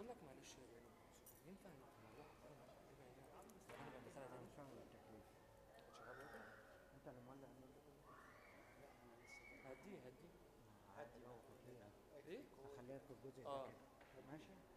بقول لك معلش يا غالي، ينفع نروح بره نبقى هنا نبقى ندخلها انا تاني؟ مش فاهم التكليف. شغال راجل. انت اللي مولع النور. لا انا لسه هدي عادي بقى بقى. وتطليع. ايه؟ اخليها في الجزء ده اه كده. هدي. ماشي.